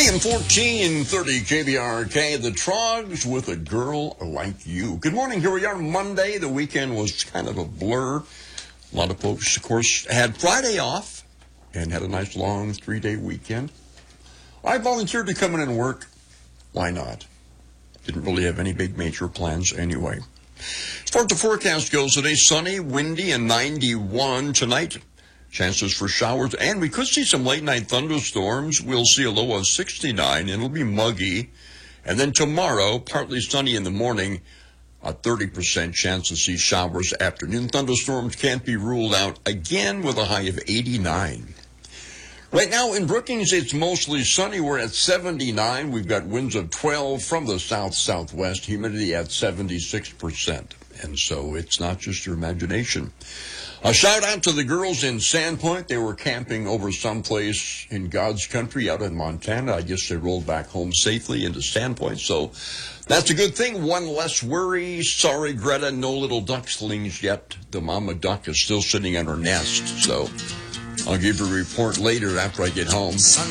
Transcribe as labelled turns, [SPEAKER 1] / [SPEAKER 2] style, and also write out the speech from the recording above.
[SPEAKER 1] AM 1430 KBRK, the Trogs with a Girl Like You. Good morning. Here we are Monday. The weekend was kind of a blur. A lot of folks, of course, had Friday off and had a nice long 3-day weekend. I volunteered to come in and work. Why not? Didn't really have any big major plans anyway. As far as the forecast goes today, sunny, windy, and 91 tonight. Chances for showers, and we could see some late-night thunderstorms. We'll see a low of 69, and it'll be muggy. And then tomorrow, partly sunny in the morning, a 30% chance to see showers. Afternoon thunderstorms can't be ruled out, again with a high of 89. Right now in Brookings, it's mostly sunny. We're at 79. We've got winds of 12 from the south-southwest, humidity at 76%. And so it's not just your imagination. A shout out to the girls in Sandpoint. They were camping over someplace in God's country out in Montana. I guess they rolled back home safely into Sandpoint. So that's a good thing. One less worry. Sorry, Greta, no little ducklings yet. The mama duck is still sitting on her nest. So I'll give you a report later after I get home.